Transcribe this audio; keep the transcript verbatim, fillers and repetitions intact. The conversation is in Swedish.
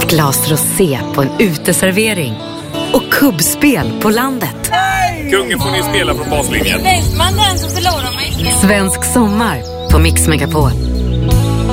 ett glas rosé på en uteservering och kubbspel på landet. Kungen får ni spela från baslinjen. Man den som förlorar mig. Svensk sommar på Mix Megapol.